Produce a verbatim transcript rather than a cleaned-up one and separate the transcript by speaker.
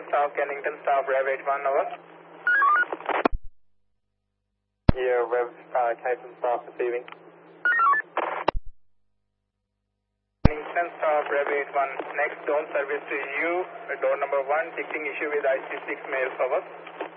Speaker 1: staff, Kennington staff, Rev eight one, over.
Speaker 2: Here, Rev uh, Kennington staff receiving.
Speaker 1: Kennington staff, Rev eight one, next zone service to you, door number one, ticketing issue with I C six mail, over.